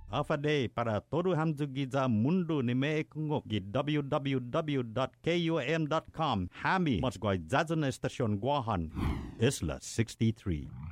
Afade para todo hamzugiza mundo ni me kungok gi www.kun.com. Hami mas guay zazan estasyon guahan. Isla 63.